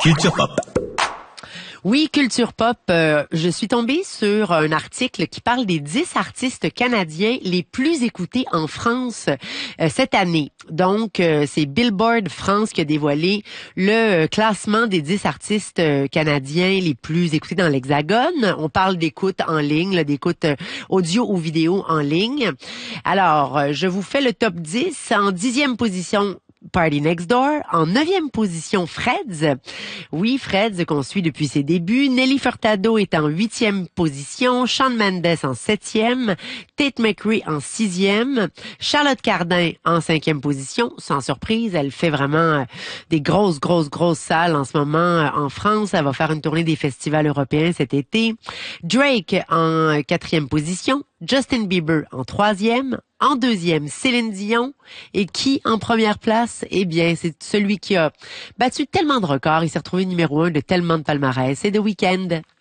Culture Pop. Oui, Culture Pop, je suis tombée sur un article qui parle des 10 artistes canadiens les plus écoutés en France cette année. Donc, c'est Billboard France qui a dévoilé le classement des 10 artistes canadiens les plus écoutés dans l'Hexagone. On parle d'écoute en ligne, là, d'écoute audio ou vidéo en ligne. Alors, je vous fais le top 10. En 10e position, Party Next Door. En 9e position, Freds. Oui, Freds qu'on suit depuis ses débuts. Nelly Furtado est en 8e position. Shawn Mendes en 7e. Tate McRae en 6e. Charlotte Cardin en 5e position. Sans surprise, elle fait vraiment des grosses salles en ce moment en France. Elle va faire une tournée des festivals européens cet été. Drake en 4e position. Justin Bieber en 3e. En 2e, Céline Dion. Et qui en première place? Eh bien, c'est celui qui a battu tellement de records. Il s'est retrouvé numéro 1 de tellement de palmarès. C'est The Weeknd.